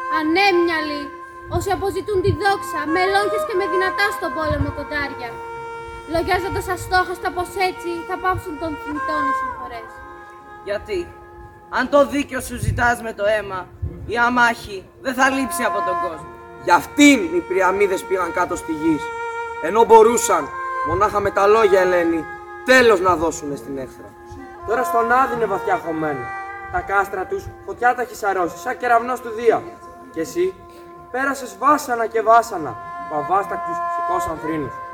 ανέμυαλοι, όσοι αποζητούν τη δόξα, με λόγιες και με δυνατά στον πόλεμο κοντάρια. Λογιάζοντας αστόχαστα πως έτσι θα πάψουν των θνητών οι συμφορές. Γιατί, αν το δίκαιο σου ζητάς με το αίμα, η αμάχη δεν θα λείψει από τον κόσμο. Γι' αυτήν οι Πριαμίδες πήγαν κάτω στη γη. Ενώ μπορούσαν, μονάχα με τα λόγια, Ελένη, τέλος να δώσουνε στην έχθρα. Τώρα στον Άδη είναι βαθιά χωμένο. Τα κάστρα τους φωτιά τα έχει σαρώσει, σαν κεραυνός του Δία. Και εσύ πέρασες βάσανα και βάσανα, που αβάστακτους σηκώσαν θρήνους.